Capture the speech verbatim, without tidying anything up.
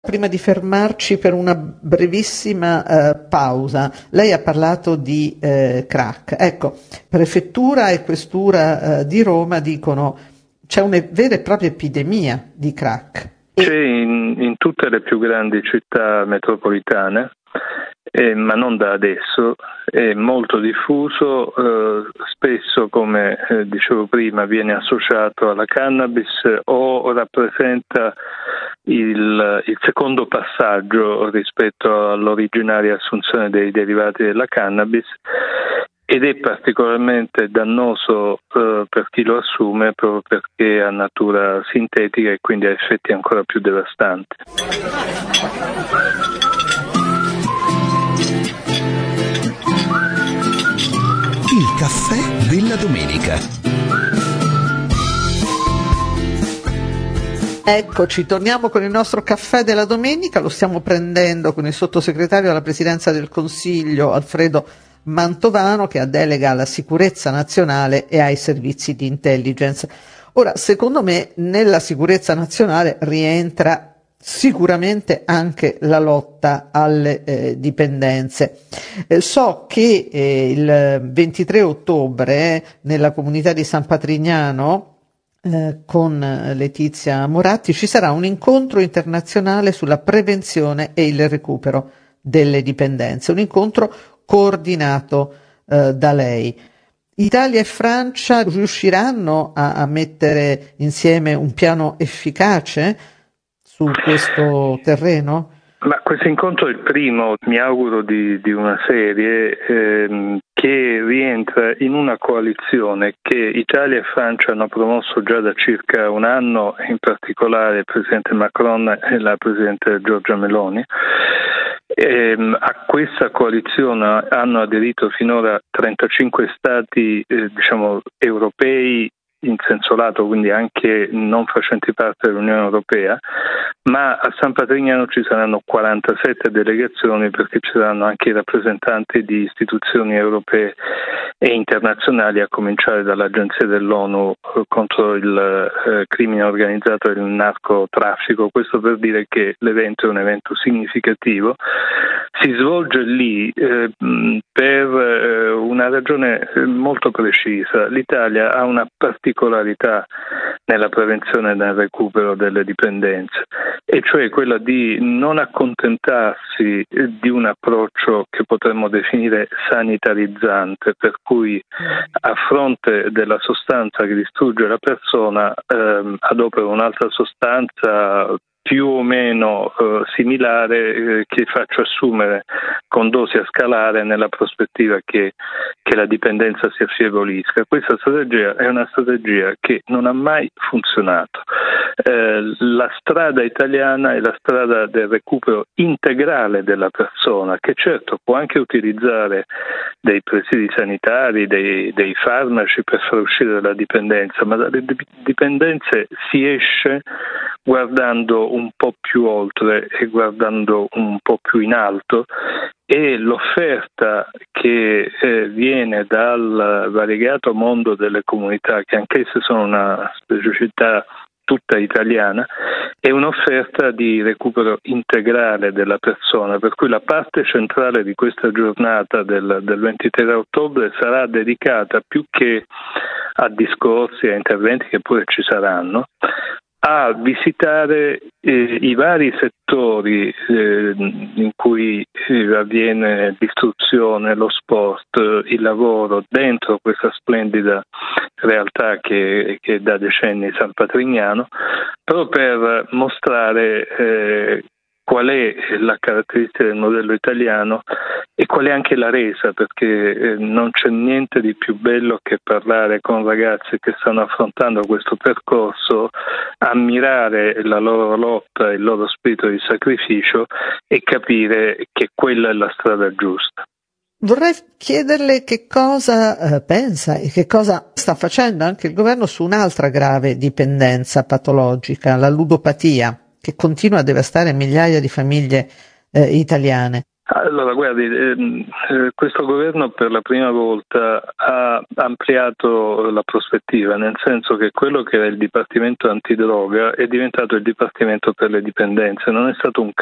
Prima di fermarci per una brevissima eh, pausa, lei ha parlato di eh, crack. Ecco, prefettura e questura eh, di Roma dicono c'è una vera e propria epidemia di crack. C'è in, in tutte le più grandi città metropolitane, eh, ma non da adesso, è molto diffuso, eh, spesso come eh, dicevo prima viene associato alla cannabis o rappresenta il, il secondo passaggio rispetto all'originaria assunzione dei derivati della cannabis ed è particolarmente dannoso eh, per chi lo assume proprio perché ha natura sintetica e quindi ha effetti ancora più devastanti. Il caffè della domenica. Eccoci, torniamo con il nostro caffè della domenica, lo stiamo prendendo con il sottosegretario alla Presidenza del Consiglio Alfredo Mantovano, che ha delega alla sicurezza nazionale e ai servizi di intelligence. Ora, secondo me, nella sicurezza nazionale rientra sicuramente anche la lotta alle eh, dipendenze. Eh, so che eh, il ventitré ottobre eh, nella comunità di San Patrignano eh, con Letizia Moratti ci sarà un incontro internazionale sulla prevenzione e il recupero delle dipendenze, un incontro coordinato eh, da lei. Italia e Francia riusciranno a, a mettere insieme un piano efficace su questo terreno? Ma questo incontro è il primo, mi auguro, di, di una serie ehm, che rientra in una coalizione che Italia e Francia hanno promosso già da circa un anno, in particolare il Presidente Macron e la Presidente Giorgia Meloni. Ehm, a questa coalizione hanno aderito finora trentacinque stati eh, diciamo europei in senso lato, quindi anche non facenti parte dell'Unione Europea, ma a San Patrignano ci saranno quarantasette delegazioni perché ci saranno anche i rappresentanti di istituzioni europee e internazionali, a cominciare dall'Agenzia dell'ONU contro il eh, crimine organizzato e il narcotraffico. Questo per dire che l'evento è un evento significativo. Si svolge lì eh, per eh, una ragione molto precisa. L'Italia ha una particolarità nella prevenzione e nel recupero delle dipendenze, e cioè quella di non accontentarsi di un approccio che potremmo definire sanitarizzante, per cui a fronte della sostanza che distrugge la persona ehm, adopera un'altra sostanza più o meno eh, similare eh, che faccia assumere con dosi a scalare nella prospettiva che, che la dipendenza si affievolisca. Questa strategia è una strategia che non ha mai funzionato. Eh, la strada italiana è la strada del recupero integrale della persona, che certo può anche utilizzare dei presidi sanitari, dei, dei farmaci per far uscire dalla dipendenza, ma dalle dipendenze si esce guardando un po' più oltre e guardando un po' più in alto, e l'offerta che eh, viene dal variegato mondo delle comunità, che anch'esse sono una specificità tutta italiana, è un'offerta di recupero integrale della persona, per cui la parte centrale di questa giornata del, del ventitré ottobre sarà dedicata, più che a discorsi e a interventi che pure ci saranno, a visitare eh, i vari settori eh, in cui eh, avviene l'istruzione, lo sport, il lavoro dentro questa splendida realtà che, che da decenni San Patrignano, proprio per mostrare eh, qual è la caratteristica del modello italiano e qual è anche la resa, perché eh, non c'è niente di più bello che parlare con ragazzi che stanno affrontando questo percorso, ammirare la loro lotta, il loro spirito di sacrificio e capire che quella è la strada giusta. Vorrei chiederle che cosa eh, pensa e che cosa sta facendo anche il governo su un'altra grave dipendenza patologica, la ludopatia, che continua a devastare migliaia di famiglie eh, italiane. Allora, guardi, eh, questo governo per la prima volta ha ampliato la prospettiva, nel senso che quello che era il Dipartimento Antidroga è diventato il Dipartimento per le Dipendenze. Non è stato un